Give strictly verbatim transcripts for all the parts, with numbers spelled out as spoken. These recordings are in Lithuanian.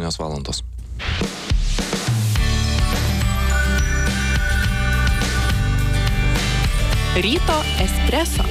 septynios valandos. Ryto espreso.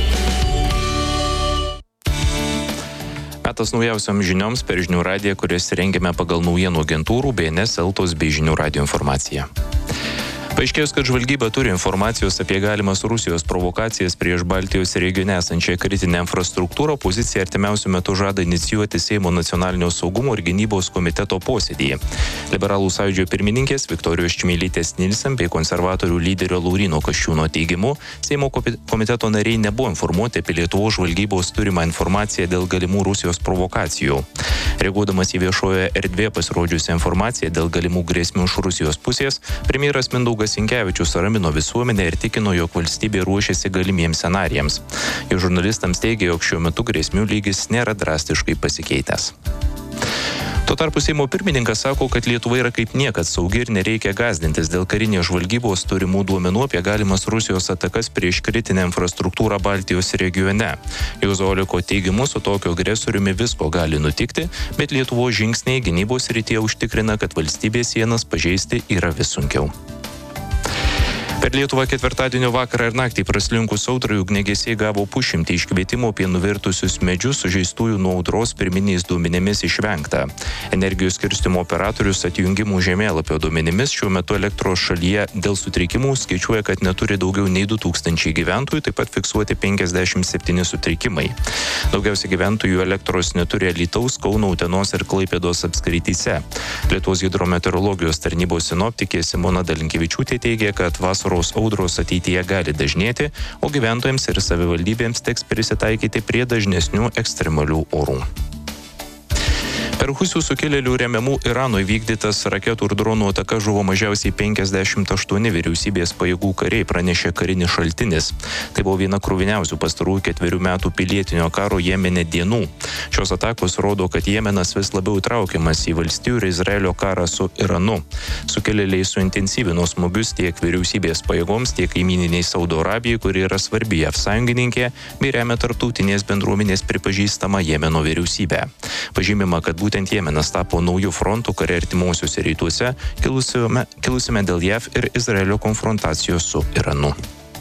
Metas naujausiam žinioms per žinių radiją, kurias rengiame pagal naujienų agentūrų B N S, Eltos bei žinių radijo informaciją. Paaiškėjus, kad žvalgyba turi informacijos apie galimas Rusijos provokacijas prieš Baltijos regione esančią kritinę infrastruktūrą, opozicija artimiausiu metu žada inicijuoti Seimo nacionalinio saugumo ir gynybos komiteto posėdį. Liberalų sąjūdžio pirmininkės Viktorijos Čmilytės Nilsen bei konservatorių lyderio Lauryno Kasčiūno teigimu, Seimo komiteto nariai nebuvo informuoti apie Lietuvos žvalgybos turimą informaciją dėl galimų Rusijos provokacijų. Reaguodamas į viešojoje erdvėje pasirodžiusią informaciją dėl galimų grėsmių iš Rusijos pusės, premjeras Mindaugas Sinkevičius ramino visuomenę ir tikino, jog valstybė ruošiasi galimiems scenarijams. Jo žurnalistams teigia, jog šiuo metu grėsmių lygis nėra drastiškai pasikeitęs. Tuo tarpu Seimo pirmininkas sako, kad Lietuva yra kaip niekad saugi ir nereikia gąsdintis dėl karinės žvalgybos turimų duomenų apie galimas Rusijos atakas prieš kritinę infrastruktūrą Baltijos regione. Juozo Oleko teigimu, su tokiu agresoriumi visko gali nutikti, bet Lietuvos žingsniai gynybos srityje užtikrina, kad valstybės sienas pažeisti yra vis sunkiau. Per Lietuvą ketvirtadienio vakarą ir naktį praslinkus audrai ugniagesiai gavo pusšimtį iškvietimų apie nuvirtusius medžius, sužeistųjų nuo audros pirminiais duomenimis išvengta. Energijos skirstymo operatorius atjungimų žemėlapio duomenimis šiuo metu elektros šalyje dėl sutrikimų skaičiuoja, kad neturi daugiau nei du tūkstančiai gyventojų, taip pat fiksuoti penkiasdešimt septyni sutrikimai. Daugiausiai gyventojų elektros neturi Alytaus, Kauno, Utenos ir Klaipėdos apskrityse. Lietuvos hidrometeorologijos tarnybos sinoptikė Simona Dalinkevičiūtė teigia, kad vasaros audros ateityje gali dažnėti, o gyventojams ir savivaldybėms teks prisitaikyti prie dažnesnių ekstremalių orų. Per Husių sukilėlių remiamų Irano įvykdytas raketų ir dronų ataka žuvo mažiausiai penkiasdešimt aštuoni vyriausybės pajėgų kariai, pranešė karinis šaltinis. Tai buvo viena kruviniausių pastarųjų ketverių metų pilietinio karo Jemene dienų. Šios atakos rodo, kad Jemenas vis labiau įtraukiamas į valstijų ir Izraelio karą su Iranu. Sukilėliai suintensyvino smūgius tiek vyriausybės pajėgoms, tiek kaimyniniai Saudo Arabijai, kuri yra svarbi J A V sąjungininkė, bei remia tarptautinės bendruomenės pripažįstamą Jemeno vyriausybę. Pažymima, kad būtent Jemenas tapo naujų frontų kare artimuosiuose rytuose, kilusiame, kilusiame dėl J A V ir Izraelio konfrontacijos su Iranu.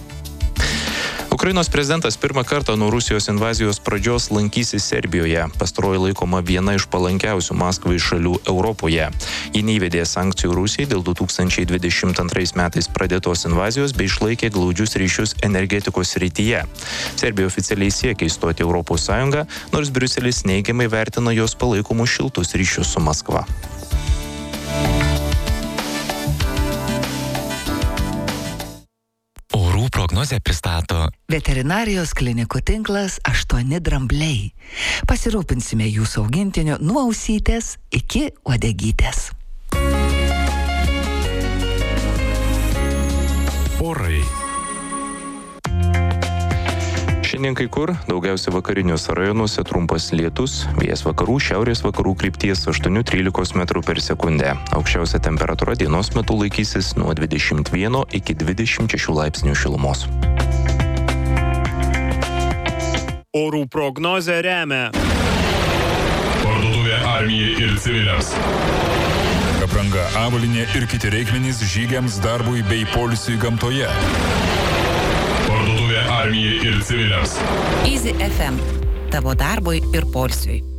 Ukrainos prezidentas pirmą kartą nuo Rusijos invazijos pradžios lankysis Serbijoje. Pastaroji laikoma viena iš palankiausių Maskvai šalių Europoje. Ji neįvedė sankcijų Rusijai dėl du tūkstančiai dvidešimt antrais metais pradėtos invazijos bei išlaikė glaudžius ryšius energetikos srityje. Serbija oficialiai siekia įstoti Europos Sąjungą, nors Briuselis neigiamai vertina jos palaikomus šiltus ryšius su Maskva. Prognozę pristato Veterinarijos klinikų tinklas aštuoni drambliai. Pasirūpinsime jūsų augintiniu nuo ausytės iki uodegytės. Orai. Šiandien kai kur, daugiausia vakariniuose rajonuose trumpas lietus, vėjas vakarų, šiaurės vakarų krypties aštuoni trylika metrų per sekundę. Aukščiausia temperatūra dienos metu laikysis nuo dvidešimt vieno iki dvidešimt šešių laipsnių šilumos. Orų prognozę remia Parduotuvė armijai ir civiliams. Apranga, avalynė ir kiti reikmenys žygiams, darbui bei poilsiui gamtoje. Parduotuvė armijai ir civiliams. Easy F M. Tavo darbui ir poilsiui.